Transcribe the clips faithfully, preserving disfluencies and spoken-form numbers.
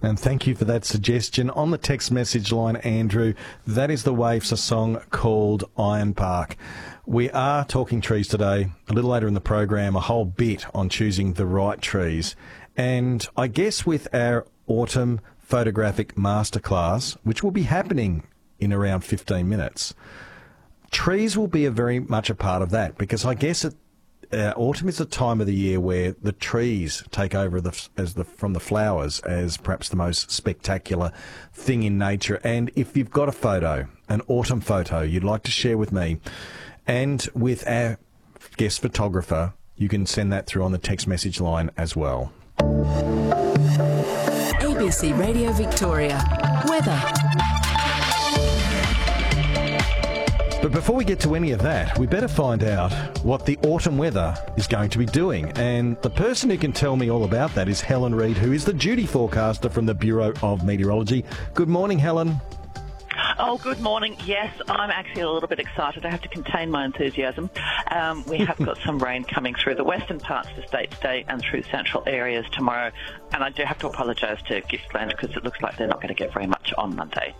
And thank you for that suggestion. On the text message line, Andrew, that is the way for a song called Iron Bark. We are talking trees today. A little later in the program, a whole bit on choosing the right trees. And I guess with our autumn photographic masterclass, which will be happening in around fifteen minutes, trees will be a very much a part of that, because I guess it Uh, autumn is a time of the year where the trees take over the, as the, from the flowers as perhaps the most spectacular thing in nature. And if you've got a photo, an autumn photo you'd like to share with me and with our guest photographer, you can send that through on the text message line as well. A B C Radio Victoria. Weather. But before we get to any of that, we better find out what the autumn weather is going to be doing. And the person who can tell me all about that is Helen Reid, who is the duty forecaster from the Bureau of Meteorology. Good morning, Helen. Oh, good morning. Yes, I'm actually a little bit excited. I have to contain my enthusiasm. Um, we have got some rain coming through the western parts of the state today and through central areas tomorrow. And I do have to apologise to Gippsland because it looks like they're not going to get very much on Monday.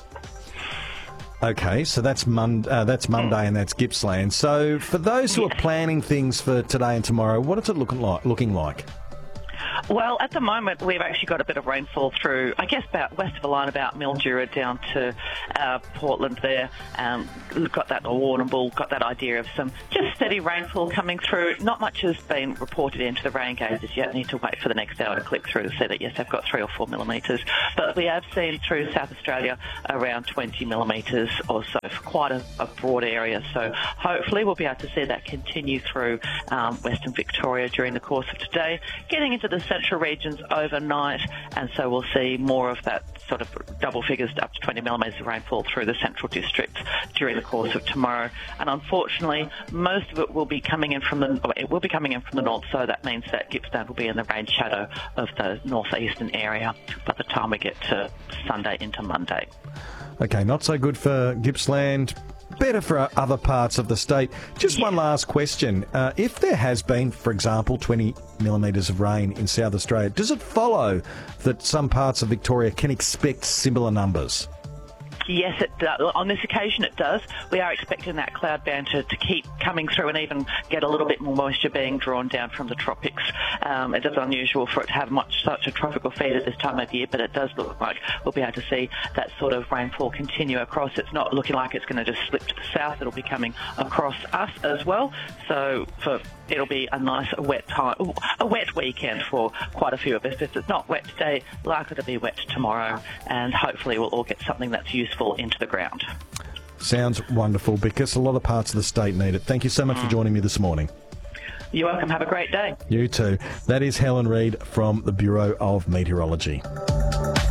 Okay, so that's Mon- uh, that's Monday and that's Gippsland. So for those who are planning things for today and tomorrow, what is it looking like? Looking like? Well, at the moment, we've actually got a bit of rainfall through, I guess, about west of the line, about Mildura down to uh, Portland there. Um, we've got that Warrnambool, got that idea of some just steady rainfall coming through. Not much has been reported into the rain gauges yet. Need to wait for the next hour to click through to see that, yes, they've got three or four millimetres. But we have seen through South Australia around twenty millimetres or so for quite a, a broad area. So hopefully we'll be able to see that continue through um, Western Victoria during the course of today, getting into the central regions overnight, and so we'll see more of that sort of double figures up to twenty millimetres of rainfall through the central district during the course of tomorrow. And unfortunately, most of it will be coming in from the it will be coming in from the north, so that means that Gippsland will be in the rain shadow of the northeastern area by the time we get to Sunday into Monday. Okay, not so good for Gippsland. Better for other parts of the state. Just yeah. one last question. Uh, if there has been, for example, twenty millimetres of rain in South Australia, does it follow that some parts of Victoria can expect similar numbers? Yes, it does. On this occasion it does. We are expecting that cloud band to, to keep coming through and even get a little bit more moisture being drawn down from the tropics. Um, it is unusual for it to have much such a tropical feed at this time of year, but it does look like we'll be able to see that sort of rainfall continue across. It's not looking like it's going to just slip to the south. It'll be coming across us as well. So for it'll be a nice wet time, a wet weekend for quite a few of us. If it's not wet today, likely to be wet tomorrow, and hopefully we'll all get something that's useful into the ground. Sounds wonderful, because a lot of parts of the state need it. Thank you so much mm. for joining me this morning. You're welcome. Have a great day. You too. That is Helen Reid from the Bureau of Meteorology.